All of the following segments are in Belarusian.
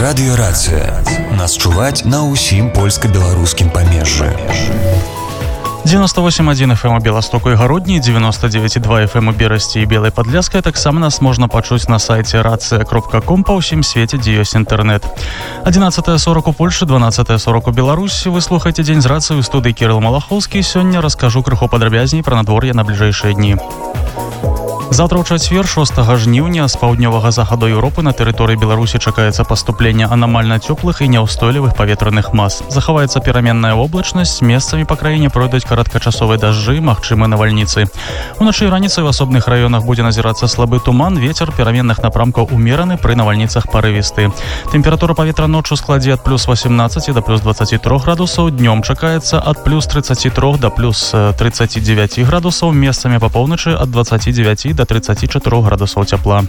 Радыёрацыя. Нас чуваць на ўсім польска-беларускім памежжы. 98,1 FM у Беластоку і Гародні, 99,2 FM у Берасці і Белай Падляскай. Таксама нас можна пачуць на сайце racja.com па ўсім свеце, дзе ёсць інтэрнэт. 11:40 у Польшы, 12:40 у Беларусі. Вы слухаеце Дзень з рацыі ў студыі Кірыл Малахоўскі. Сёння раскажу крыху падрабязней пра надвор'е на бліжэйшыя дні. Завтра ў чацвер, 6 жніўня, з паўднёвага захаду Еўропы на тэрыторыі Беларусі чакаецца паступленне анамальна цёплых і няўстойлівых паветраных мас. Захаваецца пераменная воблачнасць, месцамі па краіне пройдуць кароткачасовыя дажджы, магчымы навальніцы. Уначы і раніцай у асобных раёнах будзе назірацца слабы туман, вецер пераменных напрамкаў умераны, пры навальніцах парывісты. Тэмпература паветра ноччу складзе ад плюс 18 да плюс 23 градусаў, днём чакаецца ад плюс 33 да плюс 39 градусаў, месцамі па поўначы ад 29 до 34 градусаў цяпла.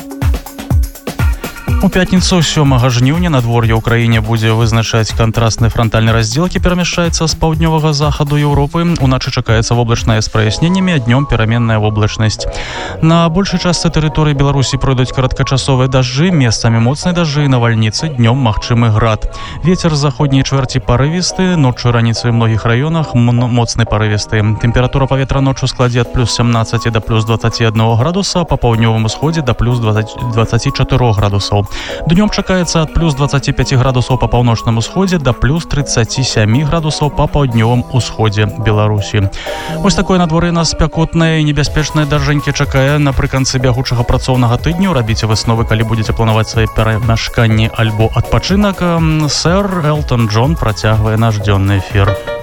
У пятніцу 7 жніўня надвор'е ў краіне будзе вызначаць кантрастны франтальны раздзел, які перамяшчаецца з паўднёвага захаду Еўропы. Уначы чакаецца воблачнае з праясненнямі, а днём пераменная воблачнасць. На большай частцы тэрыторыі Беларусі пройдуць кароткачасовыя дажджы, месцамі моцныя дажджы і навальніцы, днём магчымы град. Вецер з заходняй чвэрці парывісты, ноччу і раніцай у многіх раёнах моцны парывісты. Тэмпература паветра ноччу складзе ад плюс 17 да плюс 21 градуса, па паўднёвым усходзе да плюс 24 градусаў. Днём чакаецца ад плюс 25 градусаў па паўночным усходзе да плюс 37 градусаў па паўднёвым усходзе Беларусі. Вось такое надвор'е нас спякотнае і небяспечнае дажджэнькі чакае напрыканцы бягучага працоўнага тыдню. Рабіце высновы, калі будзеце планаваць свае перамяшканні альбо адпачынак. Сэр Элтон Джон працягвае наш дзённы эфір.